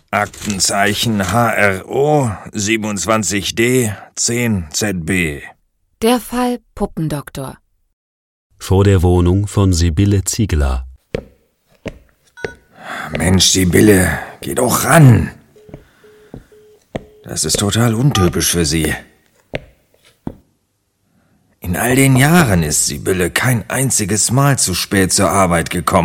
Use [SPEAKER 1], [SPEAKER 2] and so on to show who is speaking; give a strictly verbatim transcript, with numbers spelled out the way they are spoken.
[SPEAKER 1] Aktenzeichen H R O siebenundzwanzig D zehn Z B.
[SPEAKER 2] Der Fall Puppendoktor.
[SPEAKER 3] Vor der Wohnung von Sibylle Ziegler.
[SPEAKER 1] Mensch, Sibylle, geh doch ran. Das ist total untypisch für sie. In all den Jahren ist Sibylle kein einziges Mal zu spät zur Arbeit gekommen.